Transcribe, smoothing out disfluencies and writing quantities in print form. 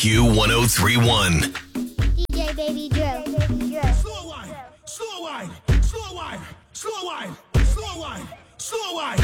Q1031. DJ Baby Drill. Slow wine, slow wine, slow wine, slow wine, slow wine, slow wine.